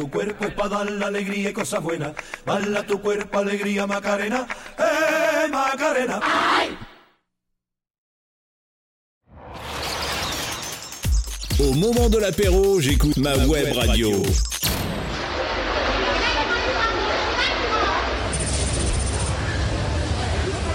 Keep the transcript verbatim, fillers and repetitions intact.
Tu cuerpo es para dar la alegría y cosas buenas. Bala tu cuerpo, alegría, Macarena. ¡Eh, Macarena! ¡Ay! Au moment de l'apéro, j'écoute ma web radio.